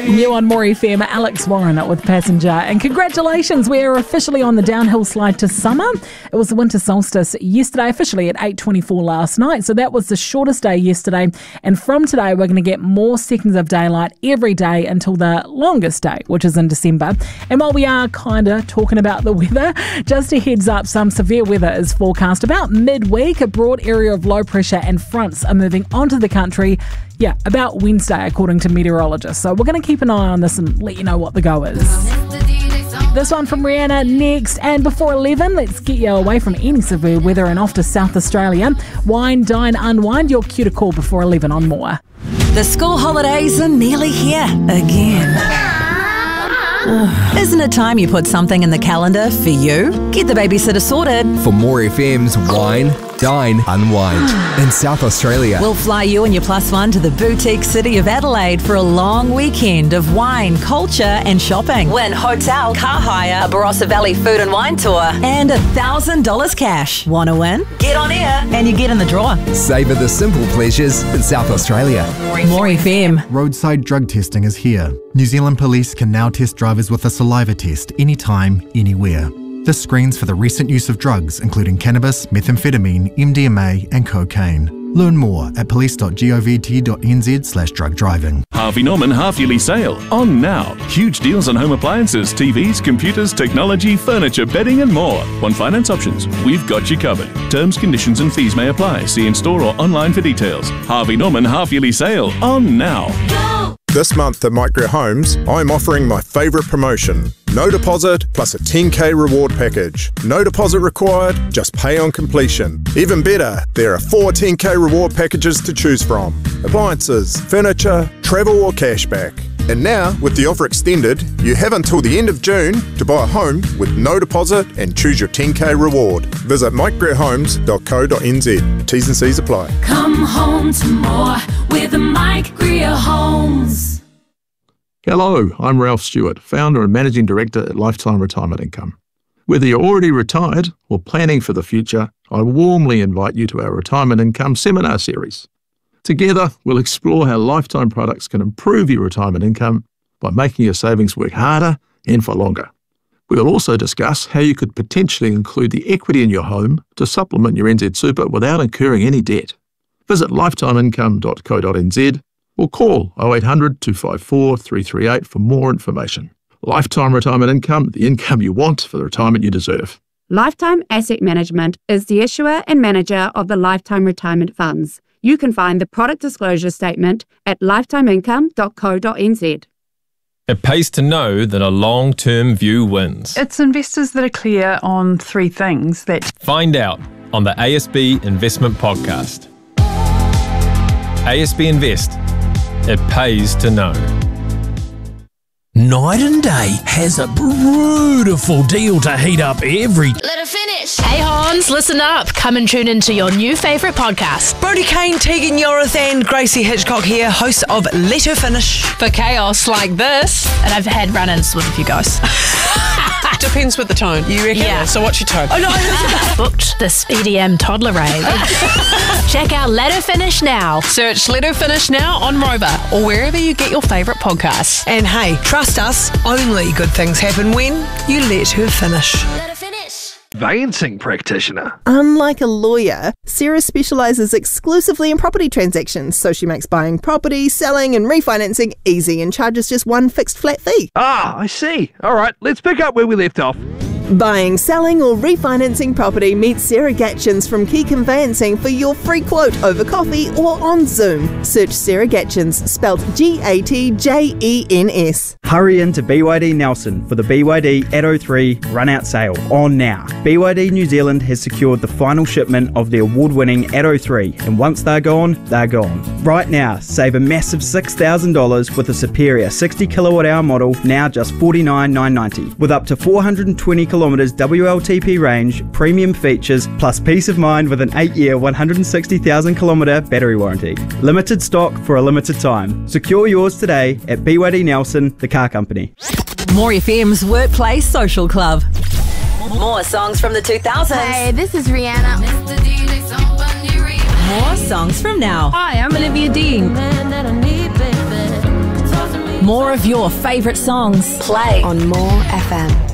You on More FM, Alex Warren with Passenger. And congratulations, we're officially on the downhill slide to summer. It was the winter solstice yesterday, officially at 8:24 last night. So that was the shortest day yesterday. And from today, we're going to get more seconds of daylight every day until the longest day, which is in December. And while we are kind of talking about the weather, just a heads up, some severe weather is forecast about midweek. A broad area of low pressure and fronts are moving onto the country. Yeah, about Wednesday, according to meteorologists. So we're going to keep an eye on this and let you know what the go is. This one from Rihanna next. And before 11, let's get you away from any severe weather and off to South Australia. Wine, dine, unwind. Your cue to call before 11 on More. The school holidays are nearly here again. Isn't it time you put something in the calendar for you? Get the babysitter sorted. For More FM's Wine, Dine, Unwind in South Australia. We'll fly you and your plus one to the boutique city of Adelaide for a long weekend of wine, culture and shopping. Win hotel, car hire, a Barossa Valley food and wine tour and $1,000 cash. Want to win? Get on air and you get in the draw. Savour the simple pleasures in South Australia. More FM. Roadside drug testing is here. New Zealand Police can now test drivers with a saliva test anytime, anywhere. This screens for the recent use of drugs, including cannabis, methamphetamine, MDMA and cocaine. Learn more at police.govt.nz/drug driving. Harvey Norman half-yearly sale on now. Huge deals on home appliances, TVs, computers, technology, furniture, bedding and more. On finance options, we've got you covered. Terms, conditions and fees may apply. See in store or online for details. Harvey Norman half-yearly sale on now. This month at Micro Homes, I'm offering my favourite promotion. No deposit plus a 10k reward package. No deposit required, just pay on completion. Even better, there are 4 10k reward packages to choose from. Appliances, furniture, travel or cashback. And now, with the offer extended, you have until the end of June to buy a home with no deposit and choose your 10k reward. Visit mikegrierhomes.co.nz. T's and C's apply. Come home to more with Mike Grier Homes. Hello, I'm Ralph Stewart, founder and managing director at Lifetime Retirement Income. Whether you're already retired or planning for the future, I warmly invite you to our Retirement Income Seminar Series. Together, we'll explore how Lifetime products can improve your retirement income by making your savings work harder and for longer. We'll also discuss how you could potentially include the equity in your home to supplement your NZ Super without incurring any debt. Visit lifetimeincome.co.nz or call 0800 254 338 for more information. Lifetime Retirement Income, the income you want for the retirement you deserve. Lifetime Asset Management is the issuer and manager of the Lifetime Retirement Funds. You can find the product disclosure statement at lifetimeincome.co.nz. It pays to know that a long-term view wins. It's investors that are clear on 3 things that... Find out on the ASB Investment Podcast. ASB Invest. It pays to know. Night and Day has a beautiful deal to heat up every... Let it finish. Hey Hans, listen up. Come and tune into your new favourite podcast. Brody Kane, Tegan Yorith and Gracie Hitchcock here, hosts of Let Her Finish. For chaos like this. And I've had run-ins with a few guys. Depends with the tone. You reckon? Yeah. So what's your tone? Oh no, booked this EDM toddler rave. Check out Let Her Finish now. Search Let Her Finish now on Rover or wherever you get your favourite podcasts. And hey, trust us, only good things happen when you let her finish. Let her finish. Conveyancing practitioner. Unlike a lawyer, Sarah specialises exclusively in property transactions, so she makes buying property, selling and refinancing easy and charges just one fixed flat fee. Ah, I see. All right, let's pick up where we left off. Buying, selling or refinancing property, meet Sarah Gatchins from Key Conveyancing for your free quote over coffee or on Zoom. Search Sarah Gatchins, spelled Gatjens. Hurry into BYD Nelson for the BYD Atto 3 run-out sale on now. BYD New Zealand has secured the final shipment of the award-winning Atto 3 and once they're gone, they're gone. Right now, save a massive $6,000 with a superior 60 kilowatt-hour model, now just $49,990, with up to 420 kilometres WLTP range, premium features, plus peace of mind with an 8-year 160,000 kilometre battery warranty. Limited stock for a limited time. Secure yours today at BYD Nelson, the car company. More FM's Workplace Social Club. More songs from the 2000s. Hey, this is Rihanna. More songs from now. Hi, I'm Olivia Dean. More of your favourite songs. Play on More FM.